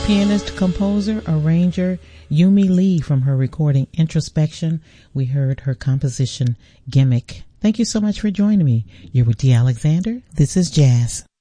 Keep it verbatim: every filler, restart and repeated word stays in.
Pianist, composer, arranger Yumi Lee from her recording Introspection. We heard her composition Gimmick. Thank you so much for joining me. You're with Dee Alexander. This is Jazz.